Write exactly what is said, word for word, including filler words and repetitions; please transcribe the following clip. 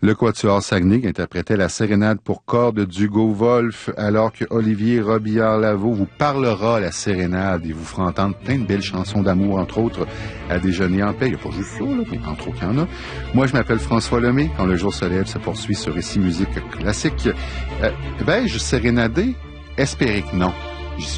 Le Quatuor Saguenay interprétait la sérénade pour cordes d'Hugo Wolf, alors que Olivier Robillard-Lavaux vous parlera la sérénade et vous fera entendre plein de belles chansons d'amour, entre autres, à déjeuner en paix. Il n'y a pas juste ça, là, mais entre autres, il y en a. Moi, je m'appelle François Lemay. Quand le jour se lève, se poursuit sur Récit Musique Classique. Euh, vais-je sérénader? Espérez que non.